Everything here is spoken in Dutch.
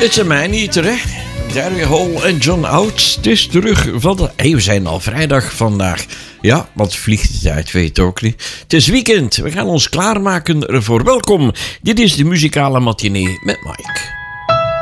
It's a man-eater, hè? Gary Hall en John Oates. Het is terug van de... Hey, we zijn al vrijdag vandaag. Ja, want vliegt de tijd, weet het ook niet. Het is weekend. We gaan ons klaarmaken ervoor. Welkom. Dit is de muzikale matinee met Mike.